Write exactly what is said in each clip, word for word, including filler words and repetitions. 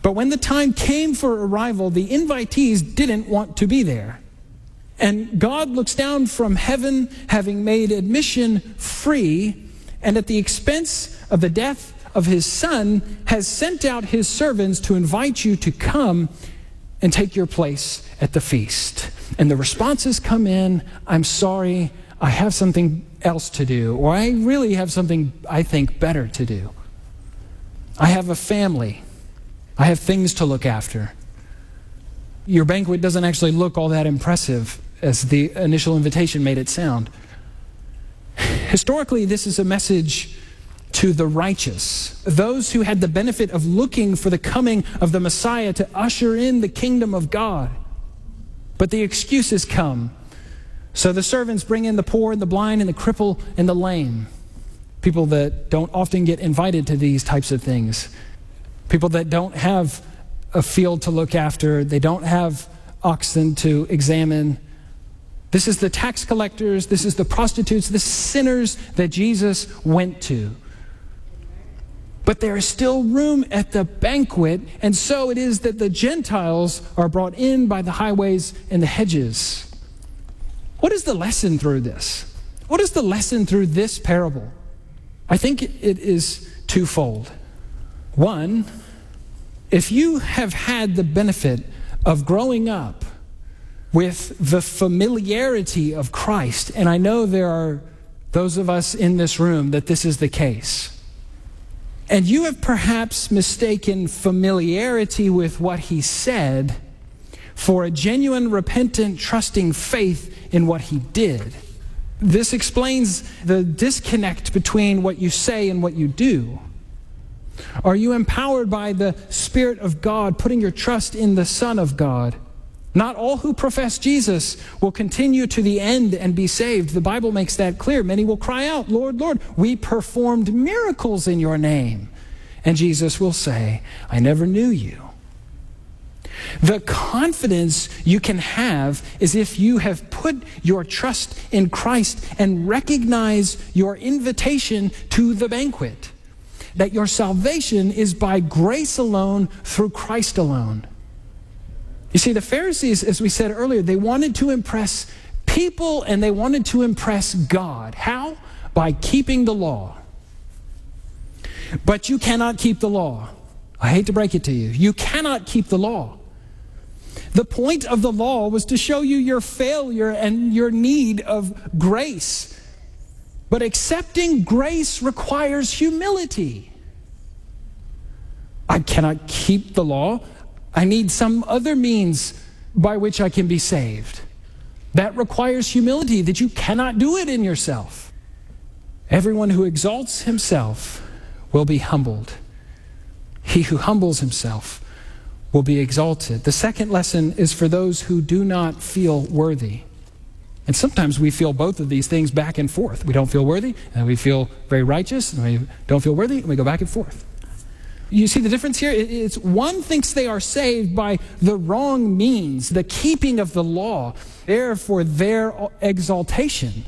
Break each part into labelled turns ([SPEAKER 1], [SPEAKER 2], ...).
[SPEAKER 1] But when the time came for arrival, the invitees didn't want to be there. And God looks down from heaven, having made admission free, and at the expense of the death of his Son, has sent out his servants to invite you to come and take your place at the feast. And the responses come in, I'm sorry, I have something else to do, or I really have something I think better to do. I have a family. I have things to look after. Your banquet doesn't actually look all that impressive as the initial invitation made it sound. Historically, this is a message to the righteous, those who had the benefit of looking for the coming of the Messiah to usher in the kingdom of God. But the excuses come. So the servants bring in the poor and the blind and the cripple and the lame. People that don't often get invited to these types of things. People that don't have a field to look after. They don't have oxen to examine. This is the tax collectors. This is the prostitutes, the sinners that Jesus went to. But there is still room at the banquet, and so it is that the Gentiles are brought in by the highways and the hedges. What is the lesson through this? What is the lesson through this parable? I think it is twofold. One, if you have had the benefit of growing up with the familiarity of Christ, and I know there are those of us in this room that this is the case, and you have perhaps mistaken familiarity with what he said for a genuine, repentant, trusting faith in what he did. This explains the disconnect between what you say and what you do. Are you empowered by the Spirit of God, putting your trust in the Son of God? Not all who profess Jesus will continue to the end and be saved. The Bible makes that clear. Many will cry out, Lord, Lord, we performed miracles in your name. And Jesus will say, I never knew you. The confidence you can have is if you have put your trust in Christ and recognize your invitation to the banquet. That your salvation is by grace alone, through Christ alone. You see, the Pharisees, as we said earlier, they wanted to impress people and they wanted to impress God. How? By keeping the law. But you cannot keep the law. I hate to break it to you. You cannot keep the law. The point of the law was to show you your failure and your need of grace. But accepting grace requires humility. I cannot keep the law. I need some other means by which I can be saved. That requires humility, that you cannot do it in yourself. Everyone who exalts himself will be humbled. He who humbles himself will be exalted. The second lesson is for those who do not feel worthy. And sometimes we feel both of these things back and forth. We don't feel worthy, and we feel very righteous, and we don't feel worthy, and we go back and forth. You see the difference here? It's one thinks they are saved by the wrong means, the keeping of the law, there for their exaltation.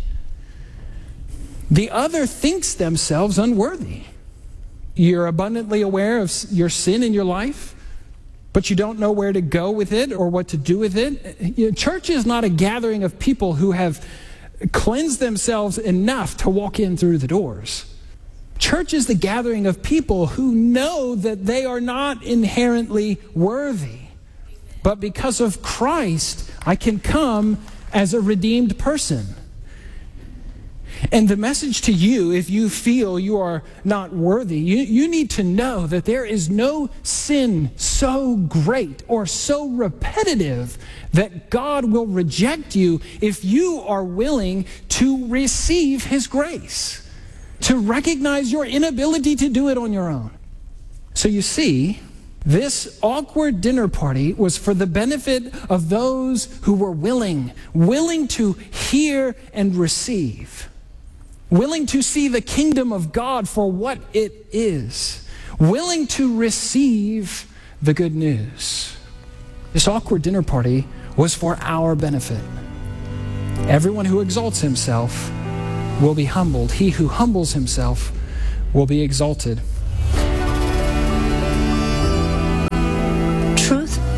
[SPEAKER 1] The other thinks themselves unworthy. You're abundantly aware of your sin in your life, but you don't know where to go with it or what to do with it. You know, church is not a gathering of people who have cleansed themselves enough to walk in through the doors. Church is the gathering of people who know that they are not inherently worthy. But because of Christ, I can come as a redeemed person. And the message to you, if you feel you are not worthy, you, you need to know that there is no sin so great or so repetitive that God will reject you if you are willing to receive His grace, to recognize your inability to do it on your own. So you see, this awkward dinner party was for the benefit of those who were willing, willing to hear and receive. Willing to see the kingdom of God for what it is. Willing to receive the good news. This awkward dinner party was for our benefit. Everyone who exalts himself will be humbled. He who humbles himself will be exalted.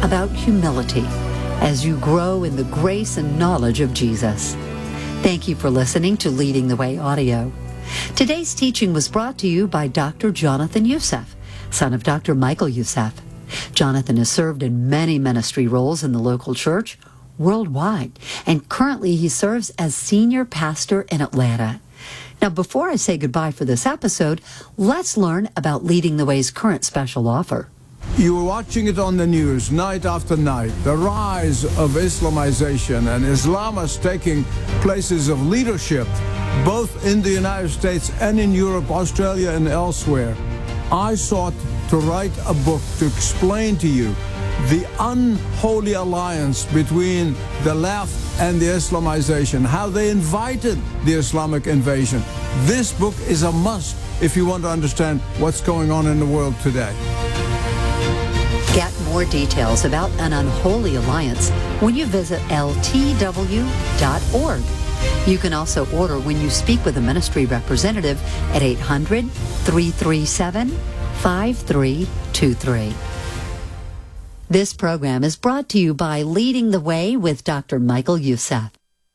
[SPEAKER 2] about humility as you grow in the grace and knowledge of Jesus. Thank you for listening to Leading the Way Audio. Today's teaching was brought to you by Doctor Jonathan Youssef, son of Doctor Michael Youssef. Jonathan has served in many ministry roles in the local church worldwide, and currently he serves as senior pastor in Atlanta. Now, before I say goodbye for this episode, let's learn about Leading the Way's current special offer.
[SPEAKER 3] You were watching it on the news night after night, the rise of Islamization and Islamists taking places of leadership, both in the United States and in Europe, Australia, and elsewhere. I sought to write a book to explain to you the unholy alliance between the left and the Islamization, how they invited the Islamic invasion. This book is a must if you want to understand what's going on in the world today.
[SPEAKER 2] Get more details about an unholy alliance when you visit L T W dot org. You can also order when you speak with a ministry representative at eight hundred, three three seven, five three two three. This program is brought to you by Leading the Way with Doctor Michael Youssef.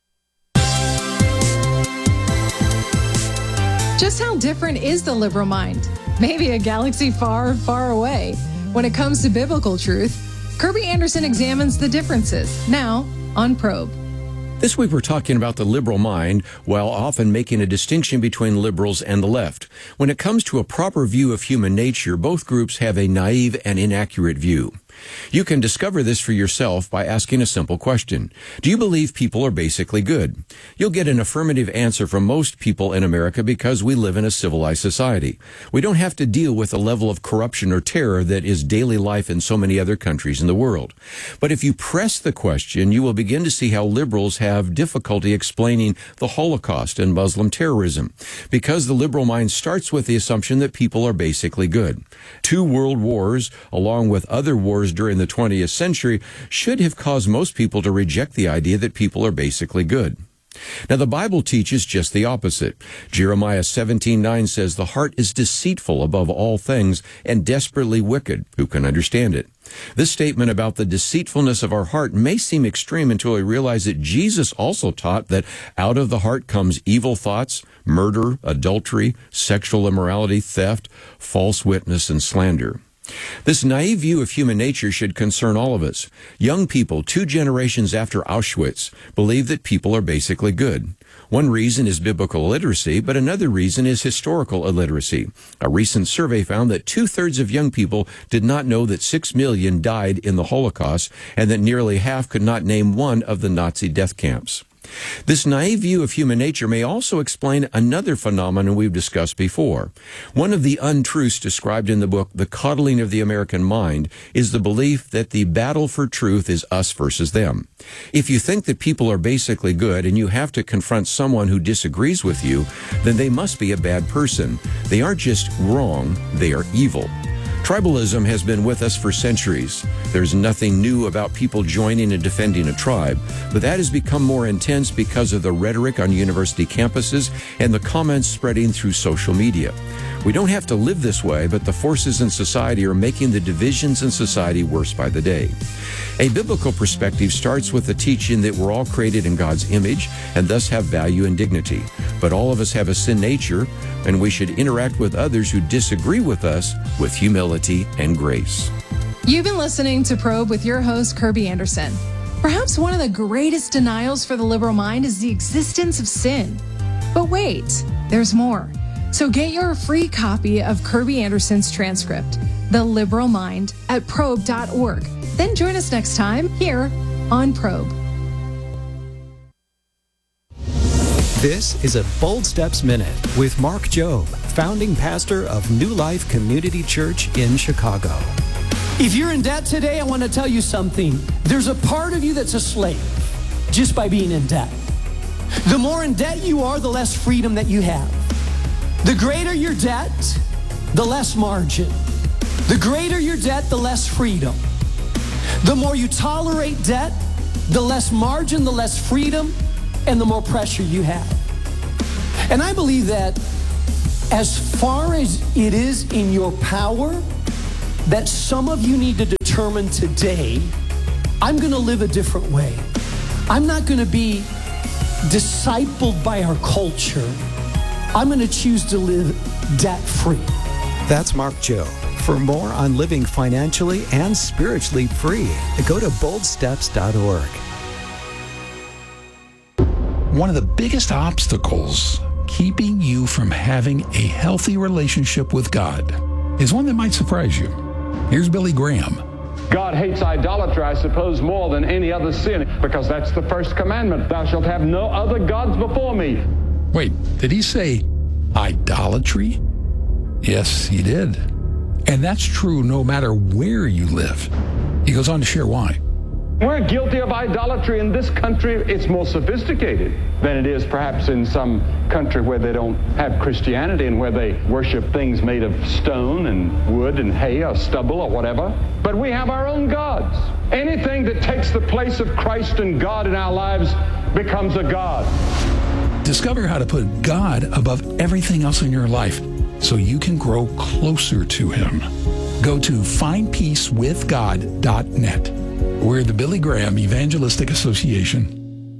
[SPEAKER 4] Just how different is the liberal mind? Maybe a galaxy far, far away. When it comes to biblical truth, Kirby Anderson examines the differences, now on Probe.
[SPEAKER 5] This week we're talking about the liberal mind, while often making a distinction between liberals and the left. When it comes to a proper view of human nature, both groups have a naive and inaccurate view. You can discover this for yourself by asking a simple question. Do you believe people are basically good? You'll get an affirmative answer from most people in America because we live in a civilized society. We don't have to deal with the level of corruption or terror that is daily life in so many other countries in the world. But if you press the question, you will begin to see how liberals have difficulty explaining the Holocaust and Muslim terrorism, because the liberal mind starts with the assumption that people are basically good. Two world wars, along with other wars during the twentieth century, should have caused most people to reject the idea that people are basically good. Now, the Bible teaches just the opposite. Jeremiah seventeen nine says, "The heart is deceitful above all things and desperately wicked. Who can understand it?" This statement about the deceitfulness of our heart may seem extreme until we realize that Jesus also taught that out of the heart comes evil thoughts, murder, adultery, sexual immorality, theft, false witness, and slander. This naive view of human nature should concern all of us. Young people, two generations after Auschwitz, believe that people are basically good. One reason is biblical illiteracy, but another reason is historical illiteracy. A recent survey found that two-thirds of young people did not know that six million died in the Holocaust, and that nearly half could not name one of the Nazi death camps. This naive view of human nature may also explain another phenomenon we've discussed before. One of the untruths described in the book, The Coddling of the American Mind, is the belief that the battle for truth is us versus them. If you think that people are basically good and you have to confront someone who disagrees with you, then they must be a bad person. They aren't just wrong, they are evil. Tribalism has been with us for centuries. There's nothing new about people joining and defending a tribe, but that has become more intense because of the rhetoric on university campuses and the comments spreading through social media. We don't have to live this way, but the forces in society are making the divisions in society worse by the day. A biblical perspective starts with the teaching that we're all created in God's image and thus have value and dignity. But all of us have a sin nature, and we should interact with others who disagree with us with humility and grace.
[SPEAKER 4] You've been listening to Probe with your host, Kirby Anderson. Perhaps one of the greatest denials for the liberal mind is the existence of sin. But wait, there's more. So get your free copy of Kirby Anderson's transcript, The Liberal Mind, at probe dot org. Then join us next time here on Probe.
[SPEAKER 6] This is a Bold Steps Minute with Mark Jobe, founding pastor of New Life Community Church in Chicago.
[SPEAKER 7] If you're in debt today, I want to tell you something. There's a part of you that's a slave just by being in debt. The more in debt you are, the less freedom that you have. The greater your debt, the less margin. The greater your debt, the less freedom. The more you tolerate debt, the less margin, the less freedom, and the more pressure you have. And I believe that as far as it is in your power that some of you need to determine today, I'm going to live a different way. I'm not going to be discipled by our culture. I'm going to choose to live debt-free.
[SPEAKER 6] That's Mark Jobe. For more on living financially and spiritually free, go to bold steps dot org.
[SPEAKER 8] One of the biggest obstacles keeping you from having a healthy relationship with God is one that might surprise you. Here's Billy Graham.
[SPEAKER 9] God hates idolatry, I suppose, more than any other sin, because that's the first commandment. Thou shalt have no other gods before me.
[SPEAKER 8] Wait, did he say idolatry? Yes, he did. And that's true no matter where you live. He goes on to share why.
[SPEAKER 9] We're guilty of idolatry in this country. It's more sophisticated than it is perhaps in some country where they don't have Christianity and where they worship things made of stone and wood and hay or stubble or whatever. But we have our own gods. Anything that takes the place of Christ and God in our lives becomes a god.
[SPEAKER 8] Discover how to put God above everything else in your life so you can grow closer to Him. Go to find peace with god dot net. We're the Billy Graham Evangelistic Association.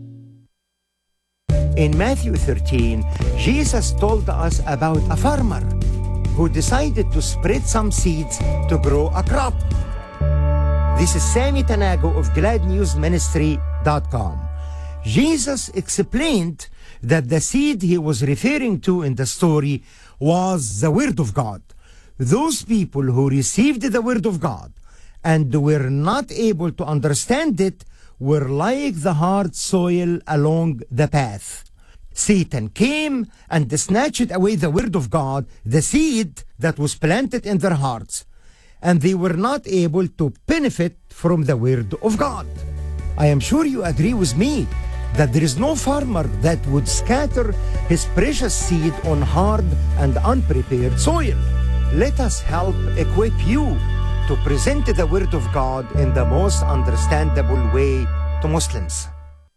[SPEAKER 10] In Matthew thirteen, Jesus told us about a farmer who decided to spread some seeds to grow a crop. This is Sammy Tanago of glad news ministry dot com. Jesus explained that the seed he was referring to in the story was the Word of God. Those people who received the Word of God and were not able to understand it were like the hard soil along the path. Satan came and snatched away the Word of God, the seed that was planted in their hearts, and they were not able to benefit from the Word of God. I am sure you agree with me that there is no farmer that would scatter his precious seed on hard and unprepared soil. Let us help equip you to present the Word of God in the most understandable way to Muslims.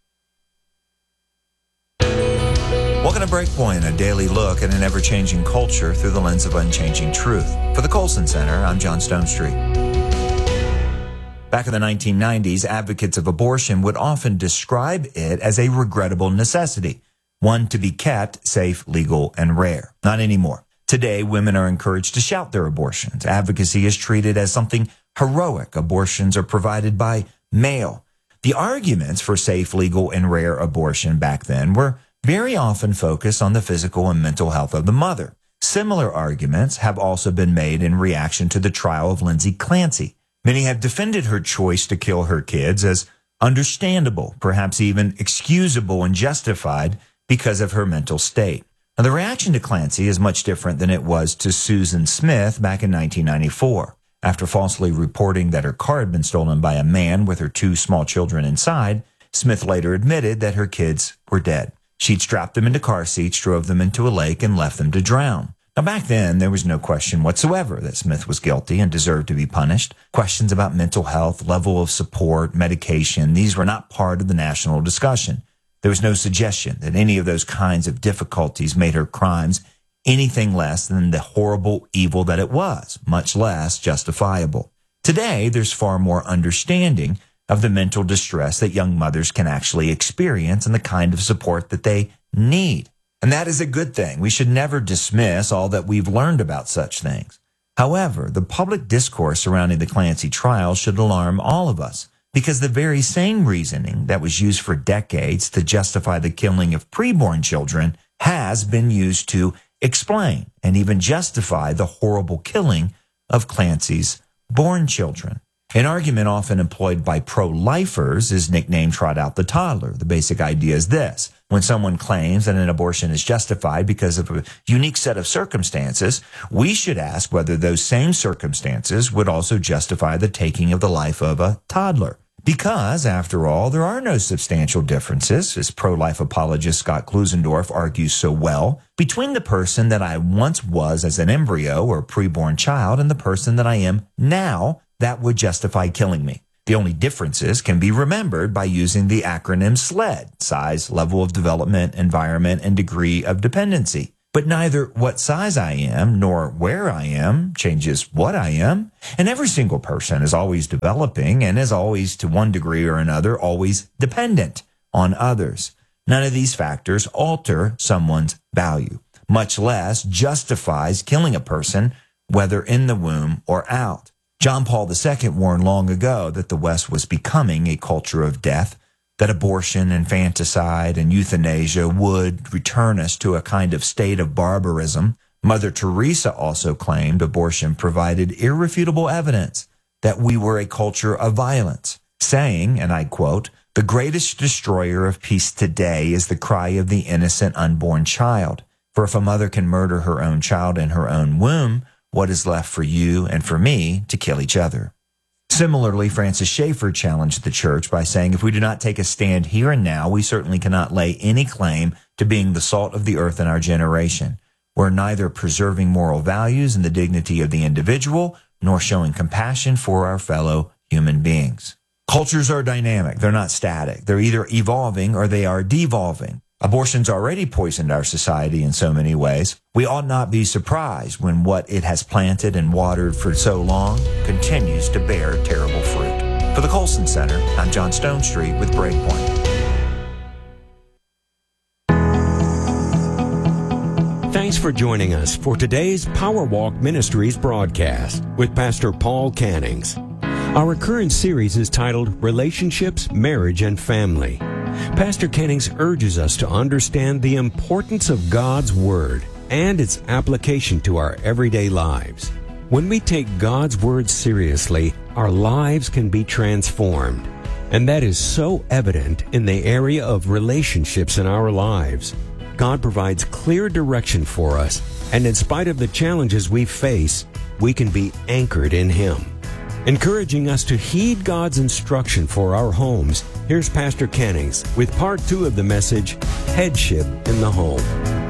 [SPEAKER 11] Welcome to Breakpoint, a daily look at an ever-changing culture through the lens of unchanging truth. For the Colson Center, I'm John Stonestreet. Back in the nineteen nineties, advocates of abortion would often describe it as a regrettable necessity, one to be kept safe, legal, and rare. Not anymore. Today, women are encouraged to shout their abortions. Advocacy is treated as something heroic. Abortions are provided by mail. The arguments for safe, legal, and rare abortion back then were very often focused on the physical and mental health of the mother. Similar arguments have also been made in reaction to the trial of Lindsay Clancy. Many have defended her choice to kill her kids as understandable, perhaps even excusable and justified because of her mental state. Now, the reaction to Clancy is much different than it was to Susan Smith back in nineteen ninety-four. After falsely reporting that her car had been stolen by a man with her two small children inside, Smith later admitted that her kids were dead. She'd strapped them into car seats, drove them into a lake, and left them to drown. Now, back then, there was no question whatsoever that Smith was guilty and deserved to be punished. Questions about mental health, level of support, medication, these were not part of the national discussion. There was no suggestion that any of those kinds of difficulties made her crimes anything less than the horrible evil that it was, much less justifiable. Today, there's far more understanding of the mental distress that young mothers can actually experience and the kind of support that they need. And that is a good thing. We should never dismiss all that we've learned about such things. However, the public discourse surrounding the Clancy trial should alarm all of us, because the very same reasoning that was used for decades to justify the killing of preborn children has been used to explain and even justify the horrible killing of Clancy's born children. An argument often employed by pro-lifers is nicknamed trot out the toddler. The basic idea is this. When someone claims that an abortion is justified because of a unique set of circumstances, we should ask whether those same circumstances would also justify the taking of the life of a toddler. Because, after all, there are no substantial differences, as pro-life apologist Scott Klusendorf argues so well, between the person that I once was as an embryo or preborn child and the person that I am now that would justify killing me. The only differences can be remembered by using the acronym SLED, size, level of development, environment, and degree of dependency. But neither what size I am nor where I am changes what I am. And every single person is always developing and is always, to one degree or another, always dependent on others. None of these factors alter someone's value, much less justifies killing a person, whether in the womb or out. John Paul the Second warned long ago that the West was becoming a culture of death, that abortion, infanticide, and euthanasia would return us to a kind of state of barbarism. Mother Teresa also claimed abortion provided irrefutable evidence that we were a culture of violence, saying, and I quote, "The greatest destroyer of peace today is the cry of the innocent unborn child. For if a mother can murder her own child in her own womb, what is left for you and for me to kill each other?" Similarly, Francis Schaeffer challenged the church by saying, if we do not take a stand here and now, we certainly cannot lay any claim to being the salt of the earth in our generation. We're neither preserving moral values and the dignity of the individual, nor showing compassion for our fellow human beings. Cultures are dynamic. They're not static. They're either evolving or they are devolving. Abortion's already poisoned our society in so many ways. We ought not be surprised when what it has planted and watered for so long continues to bear terrible fruit. For the Colson Center, I'm John Stonestreet with Breakpoint.
[SPEAKER 5] Thanks for joining us for today's Powerwalk Ministries broadcast with Pastor Paul Cannings. Our current series is titled Relationships, Marriage, and Family. Pastor Cannings urges us to understand the importance of God's Word and its application to our everyday lives. When we take God's Word seriously, our lives can be transformed. And that is so evident in the area of relationships in our lives. God provides clear direction for us, and in spite of the challenges we face, we can be anchored in Him. Encouraging us to heed God's instruction for our homes, here's Pastor Cannings with part two of the message, Headship in the Home.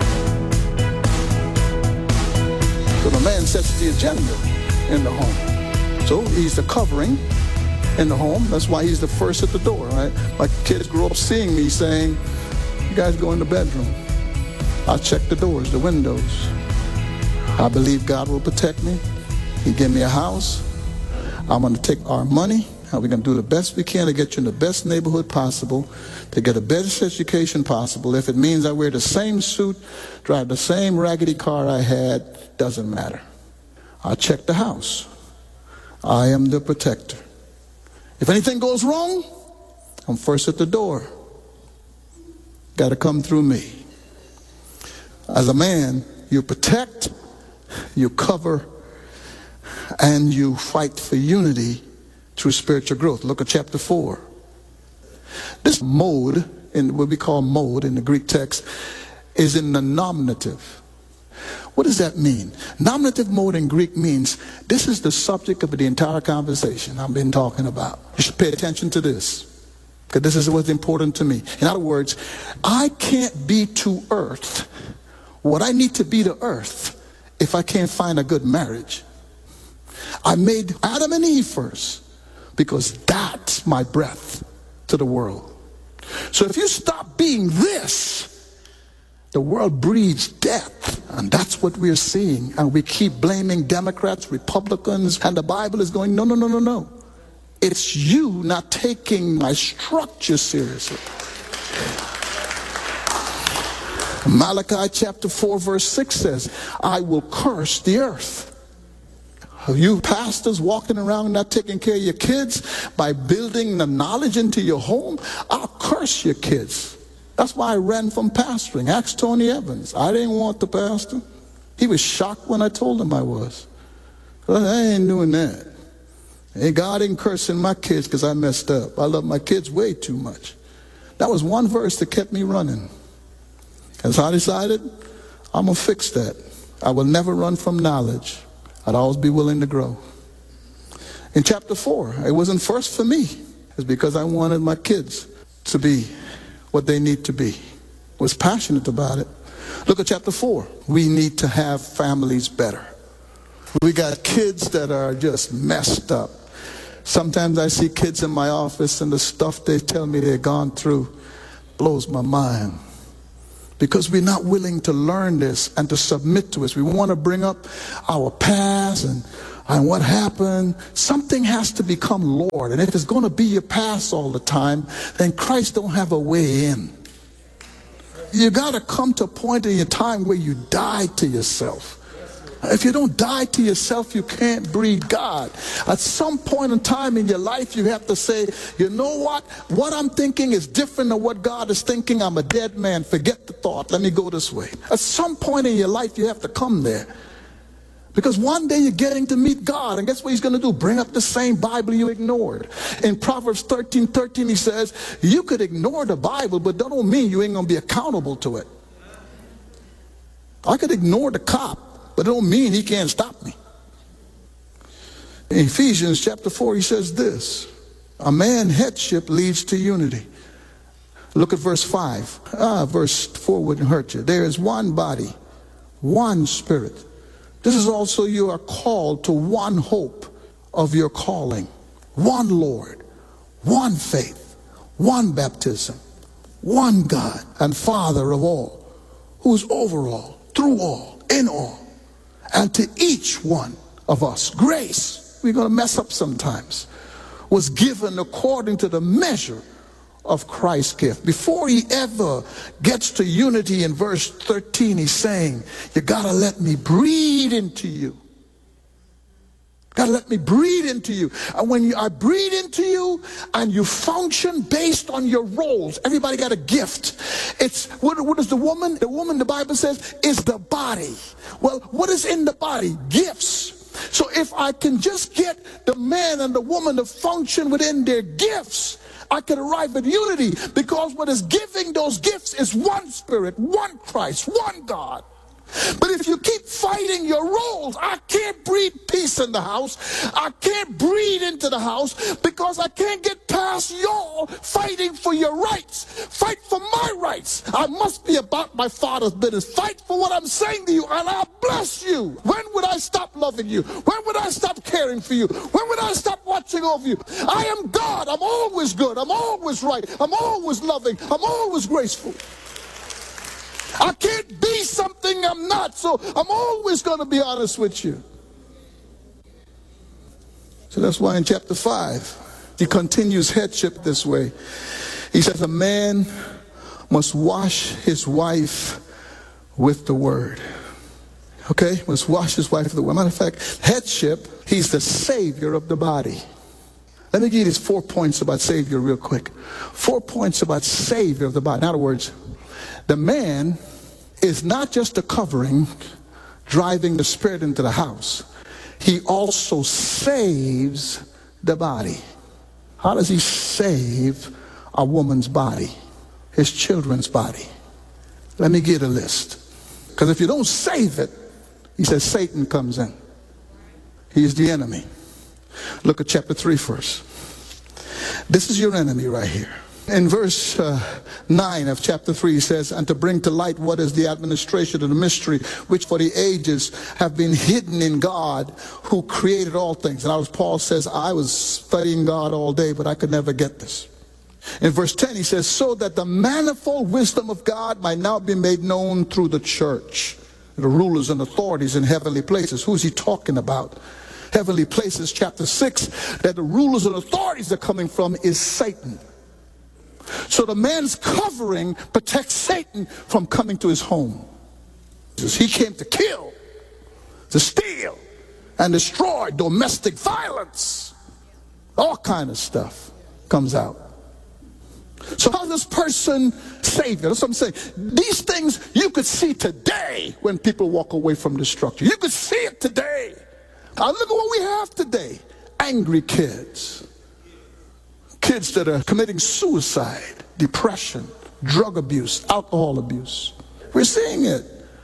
[SPEAKER 12] So the man sets the agenda in the home. So he's the covering in the home. That's why he's the first at the door, right? My kids grow up seeing me saying, you guys go in the bedroom. I'll check the doors, the windows. I believe God will protect me. He give me a house. I'm going to take our money, and we're going to do the best we can to get you in the best neighborhood possible, to get the best education possible. If it means I wear the same suit, drive the same raggedy car I had, doesn't matter. I'll check the house. I am the protector. If anything goes wrong, I'm first at the door. Got to come through me. As a man, you protect, you cover, and you fight for unity through spiritual growth. Look at chapter four. This mode, in what we call mode in the Greek text, is in the nominative. What does that mean? Nominative mode in Greek means this is the subject of the entire conversation I've been talking about. You should pay attention to this, because this is what's important to me. In other words, I can't be to earth what I need to be to earth if I can't find a good marriage. I made Adam and Eve first because that's my breath to the world. So if you stop being this, the world breeds death. And that's what we're seeing. And we keep blaming Democrats, Republicans, and the Bible is going, no, no, no, no, no. It's you not taking my structure seriously. Malachi chapter four verse six says, I will curse the earth. You pastors walking around not taking care of your kids by building the knowledge into your home, I'll curse your kids. That's why I ran from pastoring. Ask Tony Evans. I didn't want the pastor. He was shocked when I told him I was. I ain't doing that. And God ain't cursing my kids because I messed up. I love my kids way too much. That was one verse that kept me running. And so I decided, I'm going to fix that. I will never run from knowledge. I'd always be willing to grow. In chapter four, it wasn't first for me. It's because I wanted my kids to be what they need to be. Was passionate about it. Look at chapter four. We need to have families better. We got kids that are just messed up. Sometimes I see kids in my office and the stuff they tell me they've gone through blows my mind. because we're not willing to learn this and to submit to it. We want to bring up our past and, and what happened. Something has to become Lord. And if it's going to be your past all the time, then Christ don't have a way in. You got to come to a point in your time where you die to yourself. If you don't die to yourself, you can't breed God. At some point in time in your life, you have to say, you know what? What I'm thinking is different than what God is thinking. I'm a dead man. Forget the thought. Let me go this way. At some point in your life, you have to come there. Because one day you're getting to meet God. And guess what he's going to do? Bring up the same Bible you ignored. In Proverbs thirteen thirteen, he says, you could ignore the Bible, but that don't mean you ain't going to be accountable to it. I could ignore the cop, but it don't mean he can't stop me. In Ephesians chapter four, he says this: a man's headship leads to unity. Look at verse five. Ah, verse four wouldn't hurt you. There is one body, one spirit. This is also you are called to one hope of your calling. One Lord, one faith, one baptism, one God and Father of all, who is over all, through all, in all. And to each one of us, grace, we're going to mess up sometimes, was given according to the measure of Christ's gift. Before he ever gets to unity in verse thirteen, he's saying, you got to let me breathe into you. Got to let me breathe into you. And when you, I breathe into you and you function based on your roles, everybody got a gift. It's, what, what is the woman? The woman, the Bible says, is the body. Well, what is in the body? Gifts. So if I can just get the man and the woman to function within their gifts, I can arrive at unity, because what is giving those gifts is one Spirit, one Christ, one God. But if you keep fighting your roles, I can't breathe peace in the house. I can't breathe into the house, because I can't get past y'all fighting for your rights. Fight for my rights. I must be about my Father's business. Fight for what I'm saying to you, and I'll bless you. When would I stop loving you? When would I stop caring for you? When would I stop watching over you? I am God. I'm always good. I'm always right. I'm always loving. I'm always graceful. I can't be something I'm not, so I'm always going to be honest with you. So that's why in chapter five, he continues headship this way. He says, a man must wash his wife with the word. Okay, must wash his wife with the word. Matter of fact, headship, he's the savior of the body. Let me give you these four points about savior real quick. Four points about savior of the body. In other words, the man is not just a covering driving the spirit into the house. He also saves the body. How does he save a woman's body? His children's body. Let me get a list. Because if you don't save it, he says Satan comes in. He's the enemy. Look at chapter three first. This is your enemy right here. In verse uh, nine of chapter three, he says, and to bring to light what is the administration of the mystery, which for the ages have been hidden in God, who created all things. And as Paul says, I was studying God all day, but I could never get this. In verse ten, he says, so that the manifold wisdom of God might now be made known through the church, the rulers and authorities in heavenly places. Who's he talking about? Heavenly places, chapter six, that the rulers and authorities are coming from is Satan. So the man's covering protects Satan from coming to his home. He came to kill, to steal, and destroy. Domestic violence. All kind of stuff comes out. So how does this person save you? That's what I'm saying. These things you could see today when people walk away from the structure. You could see it today. Now look at what we have today. Angry kids. Kids that are committing suicide, depression, drug abuse, alcohol abuse. We're seeing it.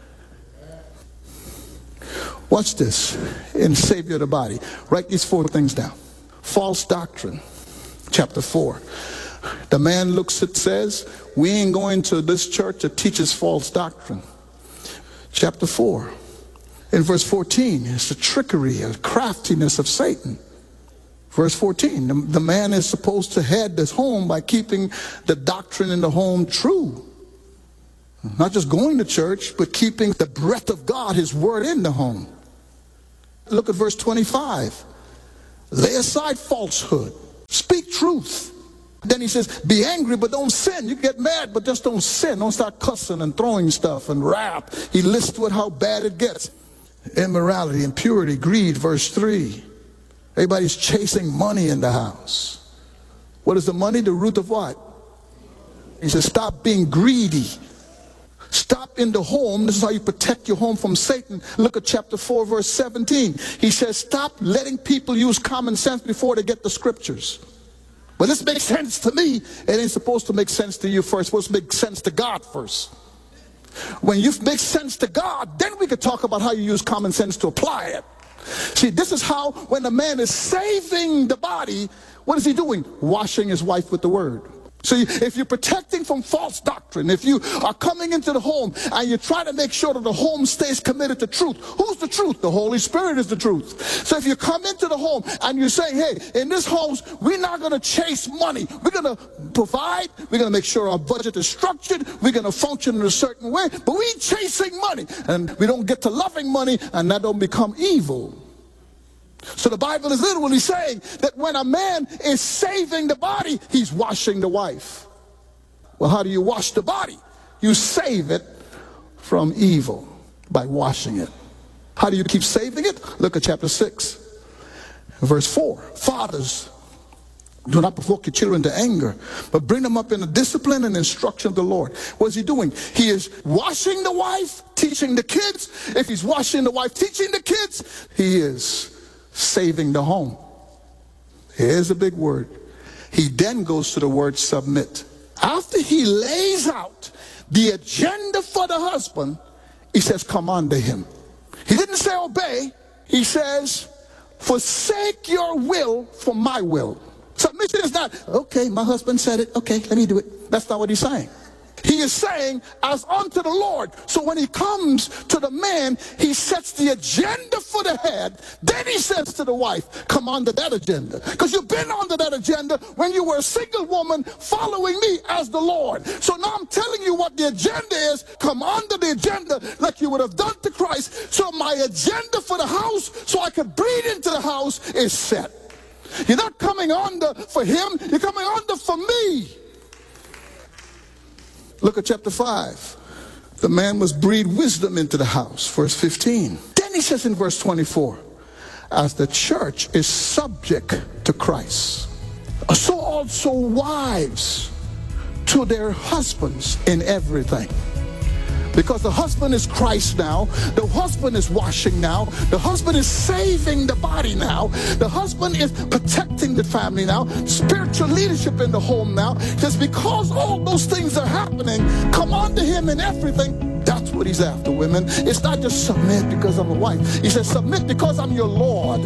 [SPEAKER 12] Watch this in Savior of the Body. Write these four things down. False doctrine, chapter four. The man looks and says, we ain't going to this church that teaches false doctrine. Chapter four. In verse fourteen, it's the trickery and craftiness of Satan. Verse fourteen, the, the man is supposed to head this home by keeping the doctrine in the home true. Not just going to church, but keeping the breath of God, his word, in the home. Look at verse twenty-five. Lay aside falsehood. Speak truth. Then he says, be angry, but don't sin. You get mad, but just don't sin. Don't start cussing and throwing stuff and rap. He lists with how bad it gets. Immorality, impurity, greed, verse three. Everybody's chasing money in the house. What is the money? The root of what? He says, stop being greedy. Stop in the home. This is how you protect your home from Satan. Look at chapter four, verse seventeen. He says, stop letting people use common sense before they get the scriptures. Well, this makes sense to me. It ain't supposed to make sense to you first. It's supposed to make sense to God first. When you make sense to God, then we could talk about how you use common sense to apply it. See, this is how, when a man is saving the body, what is he doing? Washing his wife with the word. See, if you're protecting from false doctrine, if you are coming into the home and you try to make sure that the home stays committed to truth, who's the truth? The Holy Spirit is the truth. So if you come into the home and you say, hey, in this house, we're not going to chase money. We're going to provide. We're going to make sure our budget is structured. We're going to function in a certain way. But we ain't chasing money. And we don't get to loving money, and that don't become evil. So the Bible is literally saying that when a man is saving the body, he's washing the wife. Well, how do you wash the body? You save it from evil by washing it. How do you keep saving it? Look at chapter six, verse four. Fathers, do not provoke your children to anger, but bring them up in the discipline and instruction of the Lord. What is he doing? He is washing the wife, teaching the kids. If he's washing the wife, teaching the kids, he is saving the home. Here's a big word. He then goes to the word submit. After he lays out the agenda for the husband, he says, come under him. He didn't say obey. He says, forsake your will for my will. Submission is not, okay, my husband said it. Okay, let me do it. That's not what he's saying. He is saying, as unto the Lord. So when he comes to the man, he sets the agenda for the head. Then he says to the wife, come under that agenda. Because you've been under that agenda when you were a single woman following me as the Lord. So now I'm telling you what the agenda is. Come under the agenda like you would have done to Christ. So my agenda for the house, so I can breathe into the house, is set. You're not coming under for him. You're coming under for me. Look at chapter five. The man must breathe wisdom into the house, verse fifteen. Then he says in verse twenty-four, as the church is subject to Christ, so also wives to their husbands in everything. Because the husband is Christ now. The husband is washing now. The husband is saving the body now. The husband is protecting the family now. Spiritual leadership in the home now. Just because all those things are happening, come on to him in everything. That's what he's after, women. It's not just submit because I'm a wife. He says submit because I'm your Lord.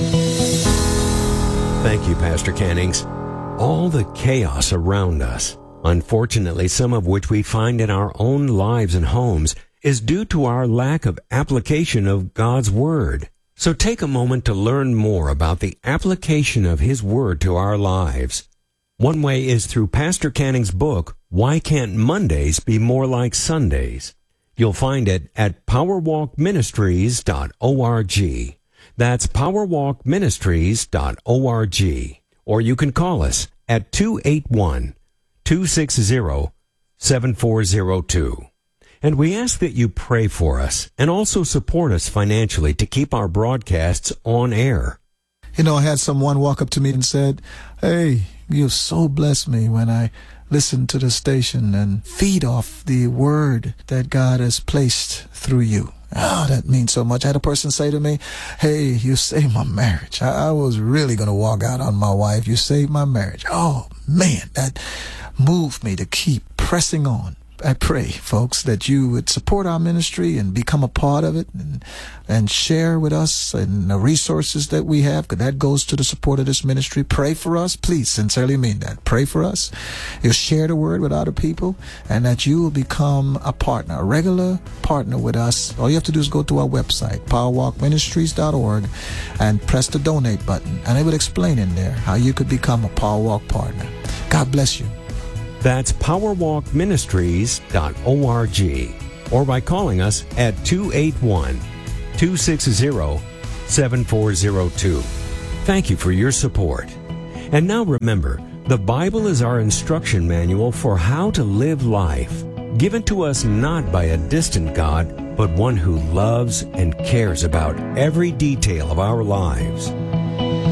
[SPEAKER 5] Thank you, Pastor Cannings. All the chaos around us, unfortunately, some of which we find in our own lives and homes, is due to our lack of application of God's Word. So take a moment to learn more about the application of His Word to our lives. One way is through Pastor Canning's book, Why Can't Mondays Be More Like Sundays? You'll find it at powerwalk ministries dot org. That's powerwalk ministries dot org. Or you can call us at two eight one, two six zero, seven four zero two. And we ask that you pray for us and also support us financially to keep our broadcasts on air.
[SPEAKER 12] You know, I had someone walk up to me and said, hey, you so blessed me when I listen to the station and feed off the word that God has placed through you. Oh, that means so much. I had a person say to me, hey, you saved my marriage. I, I was really going to walk out on my wife. You saved my marriage. Oh, man, that moved me to keep pressing on. I pray, folks, that you would support our ministry and become a part of it and, and share with us and the resources that we have, because that goes to the support of this ministry. Pray for us. Please, sincerely mean that. Pray for us. You'll share the word with other people, and that you will become a partner, a regular partner with us. All you have to do is go to our website, powerwalk ministries dot org, and press the donate button, and it will explain in there how you could become a Powerwalk partner. God bless you.
[SPEAKER 13] That's powerwalk ministries dot org, or by calling us at two eight one, two six zero, seven four zero two. Thank you for your support. And now remember, the Bible is our instruction manual for how to live life, given to us not by a distant God, but one who loves and cares about every detail of our lives.